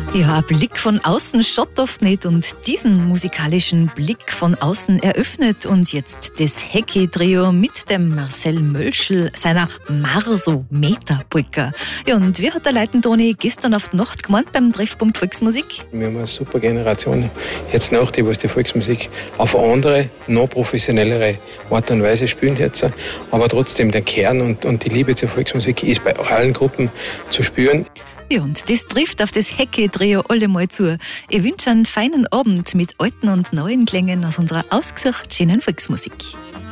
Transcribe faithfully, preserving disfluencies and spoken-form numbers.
Ja, ein Blick von außen schaut oft nicht und diesen musikalischen Blick von außen eröffnet uns jetzt das Hecki-Trio mit dem Marcel Mölschl seiner Marso-Meter-Polka. Ja, und wie hat der Leitentoni gestern auf die Nacht gemeint beim Treffpunkt Volksmusik? Wir haben eine super Generation jetzt nach, die was die Volksmusik auf eine andere, noch professionellere Art und Weise spielen jetzt. Aber trotzdem der Kern und, und die Liebe zur Volksmusik ist bei allen Gruppen zu spüren. Ja, und das trifft auf das Hecki-Trio alle mal zu. Ich wünsche einen feinen Abend mit alten und neuen Klängen aus unserer ausgesucht schönen Volksmusik.